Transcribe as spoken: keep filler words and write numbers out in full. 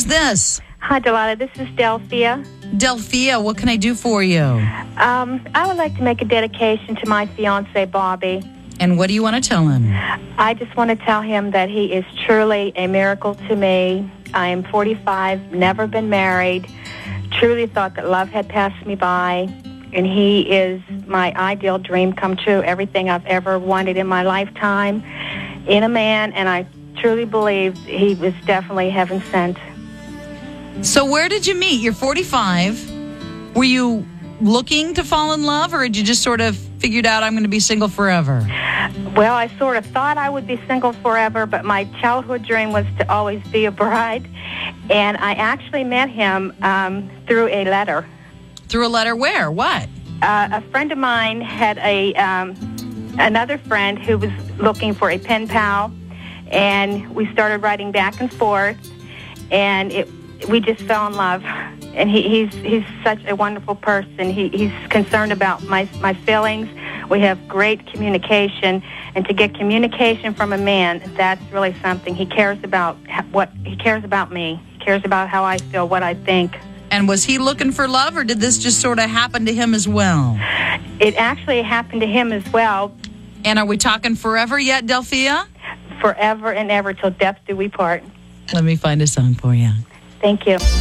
this? Hi, Delilah. This is Delphia. Delphia, what can I do for you? Um, I would like to make a dedication to my fiance, Bobby. And what do you want to tell him? I just want to tell him that he is truly a miracle to me. I am forty-five, never been married, truly thought that love had passed me by, and he is my ideal dream come true, everything I've ever wanted in my lifetime in a man, and I truly believe he was definitely heaven sent. So where did you meet? You're forty-five. Were you looking to fall in love, or had you just sort of figured out I'm going to be single forever? Well, I sort of thought I would be single forever, but my childhood dream was to always be a bride. And I actually met him um, through a letter. Through a letter where? What? Uh, a friend of mine had a um, another friend who was looking for a pen pal, and we started writing back and forth, and it, we just fell in love. And he, he's he's such a wonderful person. He, he's concerned about my my feelings. We have great communication, and to get communication from a man, that's really something. He cares about what he cares about me. He cares about how I feel, what I think. And was he looking for love, or did this just sort of happen to him as well? It actually happened to him as well. And are we talking forever yet, Delphia? Forever and ever, till death do we part. Let me find a song for you. Thank you.